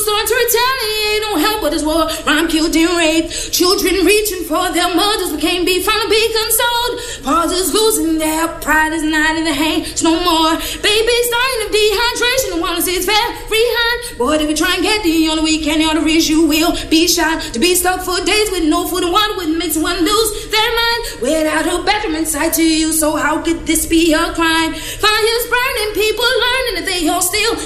start to retaliate. Don't help but this war, rhyme, killed and raped. Children reaching for their mothers but can't be found to be consoled. Fathers losing their pride is not in the hands no more. Babies dying of dehydration and wanna see it's very hard. Boy, if you try and get the only way can the reach, you will be shot. To be stuck for days with no food and water wouldn't make someone lose their mind without a bedroom in sight to you. So how could this be a crime? Fires burning, people learning that they all still